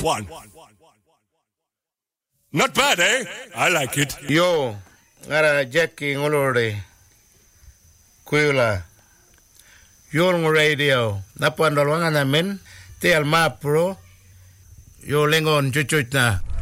Not bad, eh? I like it. Yo, ngara Jackie ngolore. Kuila. Yo radio. Napandol wanga namin. Te al map, bro. Yo lengon chuchuch na.